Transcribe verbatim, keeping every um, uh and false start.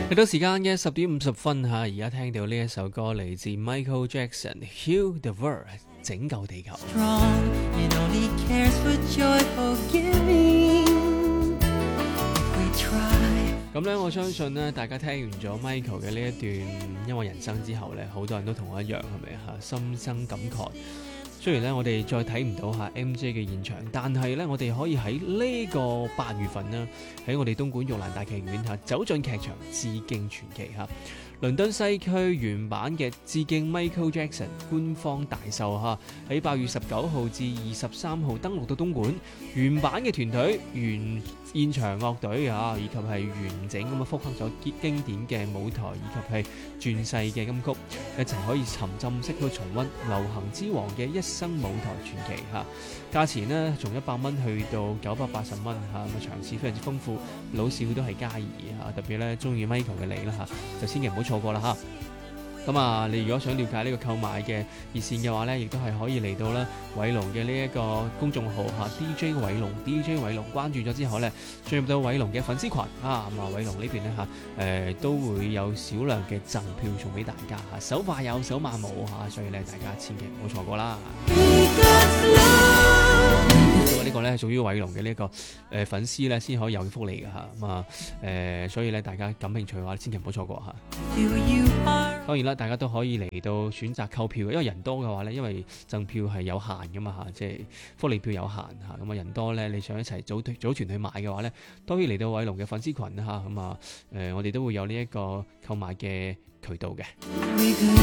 嚟到時間嘅十點五十分嚇，而家聽到呢一首歌嚟自 Michael Jackson Heal the World 拯救地球。咁咧，我相信咧，大家聽完咗 Michael 嘅呢一段音樂人生之後咧，好多人都同我一樣係咪嚇心生感慨。雖然咧我哋再睇唔到下 M J 嘅現場，但係咧我哋可以喺呢個八月份啦，喺我哋東莞玉蘭大劇院嚇走進劇場致敬傳奇嚇。倫敦西區原版嘅致敬 Michael Jackson 官方大秀嚇，喺八月十九號至二十三號登陸到東莞。原版嘅團隊、原現場樂隊啊，以及係完整咁樣復刻咗經典嘅舞台，以及係傳世嘅金曲，一齊可以沉浸式去重溫流行之王嘅一生舞台傳奇嚇。價錢呢，從一百蚊去到九百八十蚊嚇，咁啊場次非常之豐富，老少都係皆宜嚇。特別咧中意 Michael 嘅你啦嚇，就千祈唔好錯過啦嚇。咁啊，你如果想了解呢個購買嘅熱線嘅話咧，亦都係可以嚟到咧偉龍嘅呢一個公眾號嚇 D J 偉龍 D J 偉龍，關注咗之後咧，進入到偉龍嘅粉絲群啊，咁啊偉龍呢邊咧嚇誒都會有少量嘅贈票送俾大家嚇，手快有手慢冇嚇，所以咧大家千祈唔好錯過啦。呢個咧屬於偉龍嘅呢個誒粉絲咧先可以有福利嘅嚇，咁啊誒，所以咧大家感興趣嘅話，千祈唔好錯過嚇。當然啦，大家都可以嚟到選擇購票，因為人多嘅話咧，因為贈票係有限噶嘛嚇，即係福利票有限嚇，咁啊人多咧，你想一齊組組團去買嘅話咧，都可以嚟到偉龍嘅粉絲群嚇，咁啊誒，我哋都會有呢一個購買嘅渠道嘅。